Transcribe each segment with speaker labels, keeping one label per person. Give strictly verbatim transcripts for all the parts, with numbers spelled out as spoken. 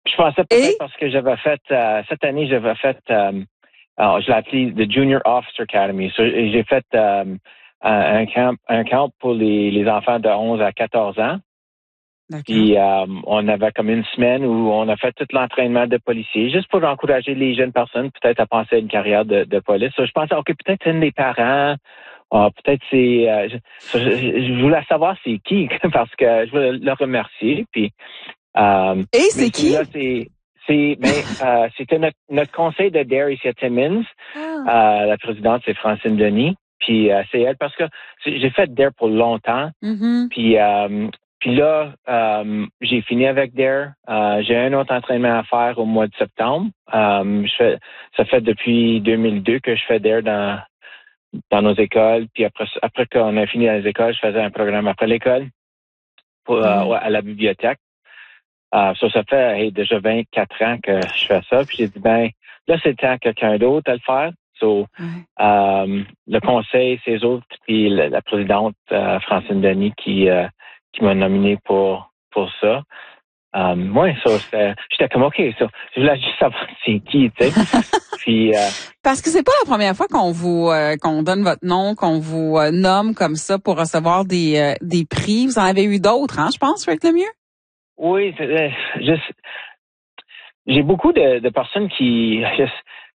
Speaker 1: Je pensais
Speaker 2: Et?
Speaker 1: peut-être parce que j'avais fait, euh, cette année, j'avais fait, euh, alors, je l'ai appelé The Junior Officer Academy. So, j'ai fait euh, un camp, un camp pour les, les enfants de onze à quatorze ans.
Speaker 2: D'accord.
Speaker 1: Puis euh, on avait comme une semaine où on a fait tout l'entraînement de policier, juste pour encourager les jeunes personnes peut-être à penser à une carrière de, de police. So, je pensais, OK, peut-être c'est une des parents. Ah, peut-être c'est... Euh, je, je, je voulais savoir c'est qui, parce que je voulais le remercier. Puis, euh,
Speaker 2: Et c'est qui?
Speaker 1: Là, c'est... C'est, ben, euh, c'était notre, notre conseil de D A R E ici à Timmins.
Speaker 2: Ah.
Speaker 1: Euh, la présidente, c'est Francine Denis. Puis euh, c'est elle, parce que j'ai fait D A R E pour longtemps.
Speaker 2: Mm-hmm.
Speaker 1: Puis, euh, puis là, euh, j'ai fini avec D A R E. Euh, j'ai un autre entraînement à faire au mois de septembre. Euh, je fais, ça fait depuis deux mille deux que je fais D A R E dans, dans nos écoles. Puis après, après qu'on a fini les écoles, je faisais un programme après l'école pour,
Speaker 2: Mm-hmm.
Speaker 1: euh, à la bibliothèque. Uh, ça, ça fait hey, déjà vingt-quatre ans que je fais ça. Puis j'ai dit, ben, là, c'est le temps à quelqu'un d'autre à le faire. So,
Speaker 2: Ouais.
Speaker 1: um, le conseil, c'est eux autres, puis la, la présidente uh, Francine Denis qui, uh, qui m'a nominé pour, pour ça. Um, ouais, ça, c'était, j'étais comme, OK, ça, je voulais juste savoir c'est qui, tu sais. Puis, uh,
Speaker 2: Parce que c'est pas la première fois qu'on vous euh, qu'on donne votre nom, qu'on vous euh, nomme comme ça pour recevoir des euh, des prix. Vous en avez eu d'autres, hein, je pense, Rick Lemieux?
Speaker 1: Oui, c'est, juste, j'ai beaucoup de, de personnes qui, juste,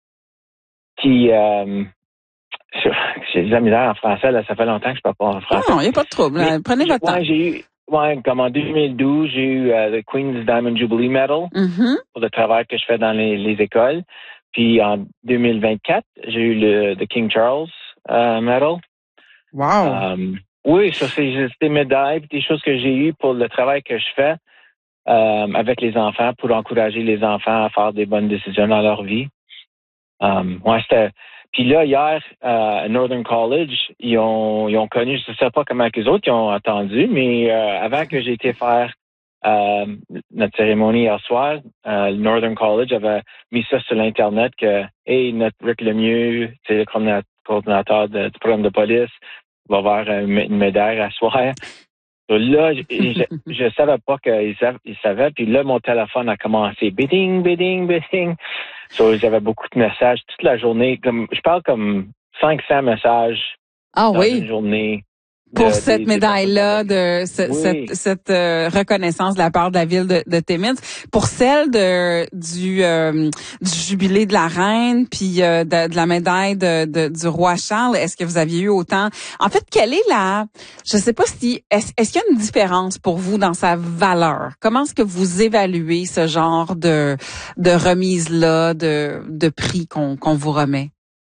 Speaker 1: qui, euh, j'ai de la misère en français, là, ça fait longtemps que je parle pas en français.
Speaker 2: Non, il n'y a pas de trouble.
Speaker 1: Mais,
Speaker 2: Prenez votre
Speaker 1: ouais,
Speaker 2: temps.
Speaker 1: j'ai eu, ouais, comme en deux mille douze, j'ai eu uh, le Queen's Diamond Jubilee Medal
Speaker 2: Mm-hmm.
Speaker 1: pour le travail que je fais dans les, les écoles. Puis en deux mille vingt-quatre, j'ai eu le the King Charles uh, Medal.
Speaker 2: Wow.
Speaker 1: Um, oui, ça c'est juste des médailles, des choses que j'ai eues pour le travail que je fais um, avec les enfants, pour encourager les enfants à faire des bonnes décisions dans leur vie. Um, ouais, c'était. Puis là, hier, euh, à Northern College, ils ont, ils ont connu, je ne sais pas comment les autres ils ont entendu, mais euh, avant que j'ai été faire euh, notre cérémonie hier soir, euh, Northern College avait mis ça sur l'Internet que, hey, notre Rick Lemieux, c'est le coordinateur de, du programme de police, va avoir une, une médaille à soir. So là, je, je, je savais pas qu'ils ils savaient. Puis là, mon téléphone a commencé bidding, bidding, bidding. So, j'avais beaucoup de messages toute la journée. Comme, je parle comme cinq cents messages
Speaker 2: Ah
Speaker 1: dans
Speaker 2: oui.
Speaker 1: une journée.
Speaker 2: Pour
Speaker 1: de,
Speaker 2: cette
Speaker 1: des,
Speaker 2: médaille-là,
Speaker 1: des
Speaker 2: de ce,
Speaker 1: oui.
Speaker 2: cette, cette euh, reconnaissance de la part de la ville de, de Timmins, pour celle de du euh, du jubilé de la reine, puis euh, de, de la médaille de, de du roi Charles, est-ce que vous aviez eu autant? En fait, quelle est la, je sais pas si, est-ce, est-ce qu'il y a une différence pour vous dans sa valeur? Comment est-ce que vous évaluez ce genre de de remise-là, de de prix qu'on qu'on vous remet?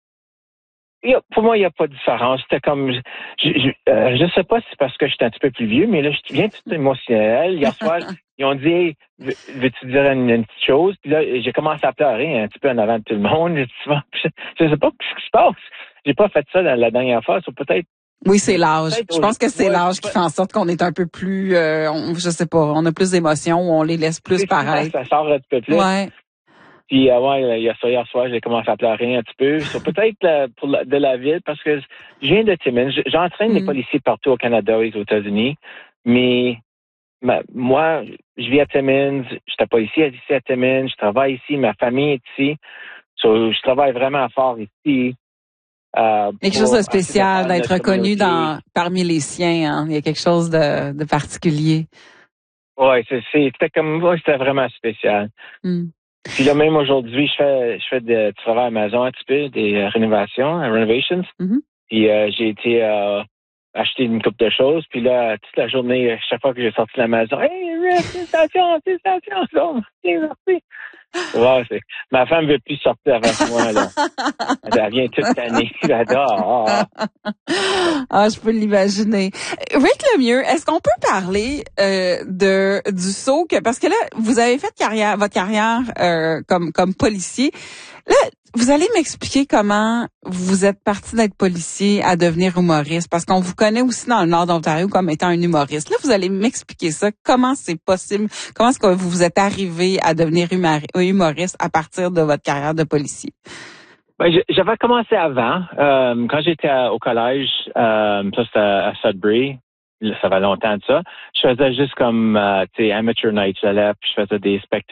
Speaker 1: Pour moi, il n'y a pas de différence. C'était comme, je, je, euh, je sais pas si c'est parce que j'étais un petit peu plus vieux, mais là, je viens tout émotionnel. Hier soir, ils ont dit, hey, veux-tu dire une, une petite chose? Puis là, j'ai commencé à pleurer un petit peu en avant de tout le monde. Je, je sais pas ce qui se passe. J'ai pas fait ça la, la dernière fois. So peut-être.
Speaker 2: Oui, c'est l'âge. Je pense que c'est
Speaker 1: ouais,
Speaker 2: l'âge qui fait en sorte qu'on est un peu plus, euh, on, je sais pas, on a plus d'émotions, ou on les laisse plus paraître.
Speaker 1: Ça, ça sort un petit peu plus.
Speaker 2: Ouais.
Speaker 1: Puis, euh, ouais, hier soir, hier soir, j'ai commencé à pleurer un petit peu. So, peut-être euh, pour la, de la ville, parce que je viens de Timmins. J'entraîne mm. les policiers partout au Canada et aux États-Unis. Mais ma, moi, je vis à Timmins. J'étais policier ici à Timmins. Je travaille ici. Ma famille est ici. So, je travaille vraiment fort ici.
Speaker 2: Euh, il y a quelque chose de spécial d'être reconnu dans parmi les siens. Hein? Il y a quelque chose de, de particulier.
Speaker 1: Oui, c'est, c'était comme ouais, c'était vraiment spécial.
Speaker 2: Mm.
Speaker 1: Puis là, même aujourd'hui, je fais je fais de, du travail à la maison un petit peu, des euh, rénovations, uh, renovations.
Speaker 2: Mm-hmm.
Speaker 1: Puis euh, j'ai été euh, acheter une couple de choses. Puis là, toute la journée, chaque fois que j'ai sorti de la maison, hey, félicitations, félicitations, merci. Ouais, c'est, ma femme veut plus sortir avec moi, là. Elle vient toute l'année. J'adore. Ah,
Speaker 2: ah. ah, je peux l'imaginer. Rick Lemieux, est-ce qu'on peut parler euh, de du saut que, parce que là, vous avez fait carrière, votre carrière euh, comme comme policier. Là, vous allez m'expliquer comment vous êtes parti d'être policier à devenir humoriste, parce qu'on vous connaît aussi dans le nord d'Ontario comme étant un humoriste. Là, vous allez m'expliquer ça. Comment c'est possible? Comment est-ce que vous vous êtes arrivé à devenir humoriste à partir de votre carrière de policier?
Speaker 1: Ben, j'avais commencé avant. Euh, quand j'étais au collège, euh, ça c'était à Sudbury. Ça fait longtemps de ça. Je faisais juste comme, euh, tu sais, amateur night. J'allais puis je faisais des spectacles.